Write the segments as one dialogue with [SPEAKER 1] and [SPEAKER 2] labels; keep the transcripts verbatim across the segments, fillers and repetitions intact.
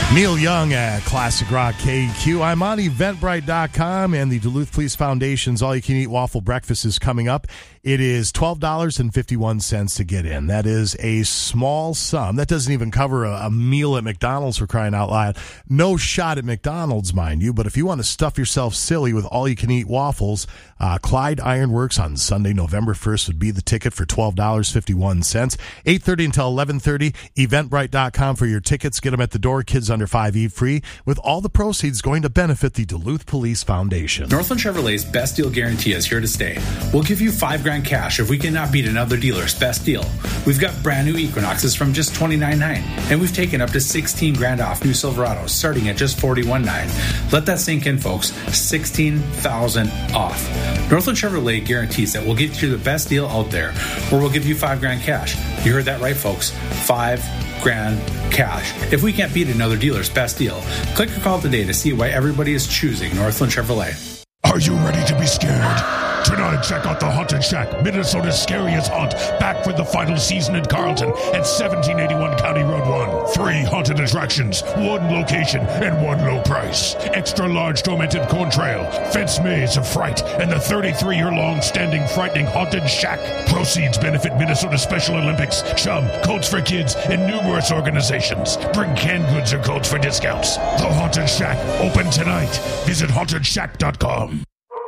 [SPEAKER 1] Neil Young at Classic Rock K Q. I'm on Eventbrite dot com, and the Duluth Police Foundation's All-You-Can-Eat Waffle Breakfast is coming up. It is twelve dollars and fifty-one cents to get in. That is a small sum. That doesn't even cover a, a meal at McDonald's, for crying out loud. No shot at McDonald's, mind you, but if you want to stuff yourself silly with all-you-can-eat waffles, uh, Clyde Ironworks on Sunday, November first would be the ticket for twelve dollars and fifty-one cents. eight thirty until eleven thirty, Eventbrite dot com for your tickets. Get them at the door. Kids under five eat free, with all the proceeds going to benefit the Duluth Police Foundation.
[SPEAKER 2] Northland Chevrolet's best deal guarantee is here to stay. We'll give you five grand cash if we cannot beat another dealer's best deal. We've got brand new Equinoxes from just twenty-nine nine, and we've taken up to sixteen grand off new Silverados starting at just forty-one nine. Let that sink in, folks. sixteen thousand off. Northland Chevrolet guarantees that we'll get you the best deal out there, or we'll give you five grand cash. You heard that right, folks. Five grand cash if we can't beat another dealer's best deal. Click or call today to see why everybody is choosing Northland Chevrolet.
[SPEAKER 3] Are you ready to be scared? Tonight, check out the Haunted Shack, Minnesota's scariest haunt, back for the final season in Carlton at seventeen eighty-one County Road one. Three haunted attractions, one location, and one low price. Extra large tormented corn trail, fence maze of fright, and the thirty-three-year-long standing frightening Haunted Shack. Proceeds benefit Minnesota Special Olympics, Chum, Coats for Kids, and numerous organizations. Bring canned goods or codes for discounts. The Haunted Shack, open tonight. Visit haunted shack dot com.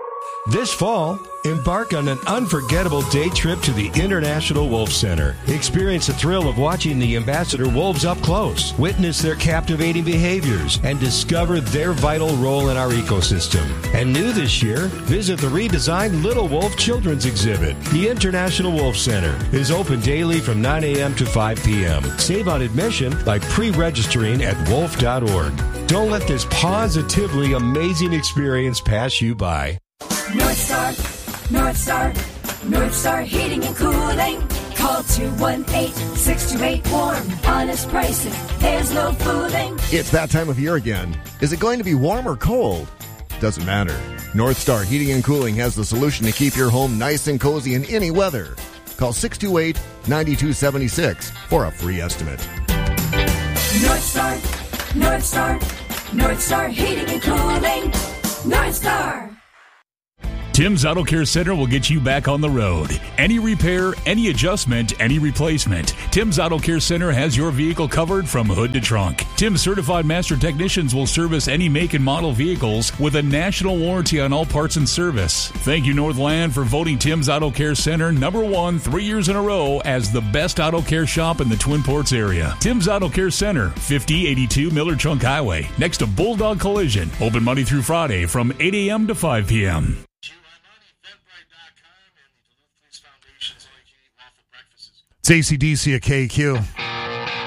[SPEAKER 4] This fall, embark on an unforgettable day trip to the International Wolf Center. Experience the thrill of watching the ambassador wolves up close, witness their captivating behaviors, and discover their vital role in our ecosystem. And new this year, visit the redesigned Little Wolf Children's Exhibit. The International Wolf Center is open daily from nine a.m. to five p.m. Save on admission by pre-registering at wolf dot org. Don't let this positively amazing experience pass you by.
[SPEAKER 5] North Star, North Star, North Star Heating and Cooling. Call two one eight, six two eight, warm. Honest pricing, there's no fooling.
[SPEAKER 6] It's that time of year again. Is it going to be warm or cold? Doesn't matter. North Star Heating and Cooling has the solution to keep your home nice and cozy in any weather. Call six two eight, nine two seven six for a free estimate.
[SPEAKER 5] North Star, North Star, North Star Heating and Cooling. North Star.
[SPEAKER 7] Tim's Auto Care Center will get you back on the road. Any repair, any adjustment, any replacement. Tim's Auto Care Center has your vehicle covered from hood to trunk. Tim's certified master technicians will service any make and model vehicles with a national warranty on all parts and service. Thank you, Northland, for voting Tim's Auto Care Center number one three years in a row as the best auto care shop in the Twin Ports area. Tim's Auto Care Center, fifty eighty-two Miller Trunk Highway, next to Bulldog Collision. Open Monday through Friday from eight a.m. to five p.m.
[SPEAKER 1] It's A C D C at K Q.